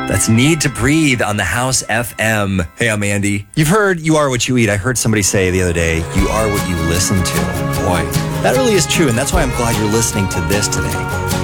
That's Need to Breathe on the House FM. Hey, I'm Andy. You've heard you are what you eat. I heard somebody say the other day, you are what you listen to. Boy, that really is true, and that's why I'm glad you're listening to this today.